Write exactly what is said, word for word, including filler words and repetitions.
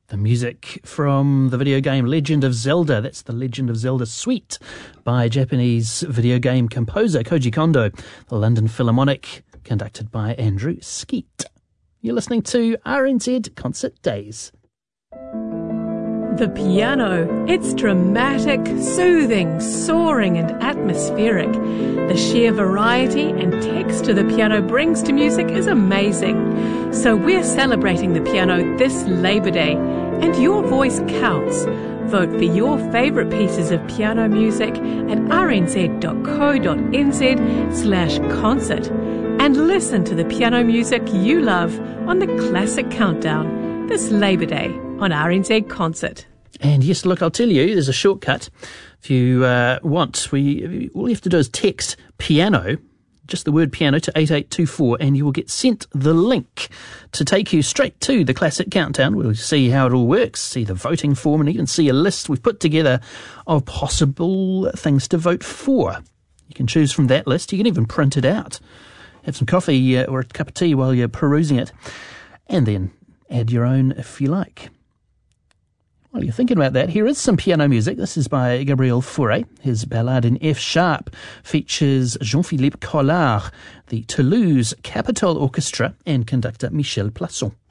The music from the video game Legend of Zelda. That's the Legend of Zelda Suite by Japanese video game composer Koji Kondo. The London Philharmonic, conducted by Andrew Skeet. You're listening to R N Z Concert Days. The piano. It's dramatic, soothing, soaring and atmospheric. The sheer variety and texture the piano brings to music is amazing. So we're celebrating the piano this Labor Day, and your voice counts. Vote for your favourite pieces of piano music at rnz.co.nz slash concert and listen to the piano music you love on the Classic Countdown this Labor Day on R N Z Concert. And yes, look, I'll tell you, there's a shortcut. If you uh, want, we all you have to do is text piano, just the word piano, to eight eight two four, and you will get sent the link to take you straight to the Classic Countdown. We'll see how it all works, see the voting form, and even see a list we've put together of possible things to vote for. You can choose from that list. You can even print it out. Have some coffee uh, or a cup of tea while you're perusing it, and then add your own if you like. While you're thinking about that, here is some piano music. This is by Gabriel Fauré. His ballade in F sharp features Jean-Philippe Collard, the Toulouse Capitol Orchestra, and conductor Michel Plasson.